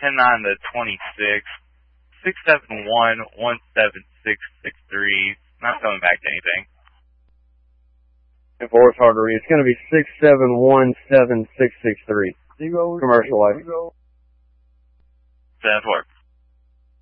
10-9 to 26. 671-17663. Not coming back to anything. And 4 is hard to read. It's going to be 6717663. Commercial life. 7-4.